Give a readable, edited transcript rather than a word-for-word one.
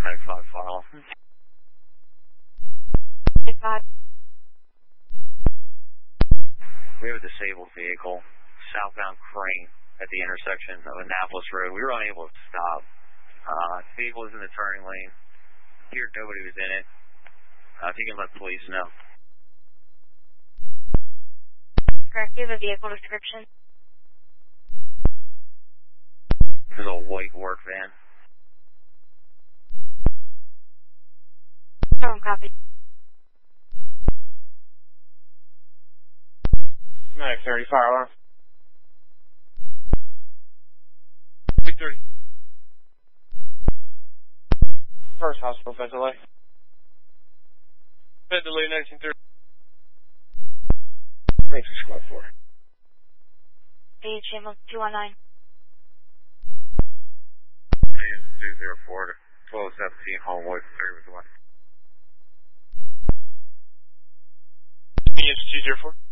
95 file. 95. We have a disabled vehicle, southbound Crane, at the intersection of Annapolis Road. We were unable to stop. The vehicle was in the turning lane. Here, nobody was in it. If you can let the police know. Correct. Do you have a vehicle description? This is a white work van. Copy. 930, fire alarm. 330. First hospital, bed delay. Bed delay, 1930. Thanks for squad 4. AHM 219. 204 to 1217 Homewood, 3 with 1. EH 204.